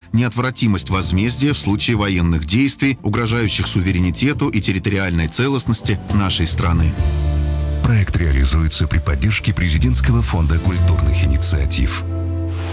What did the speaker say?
неотвратимость возмездия в случае военных действий, угрожающих суверенитету и территориальной целостности нашей страны. Проект реализуется при поддержке Президентского фонда культурных инициатив.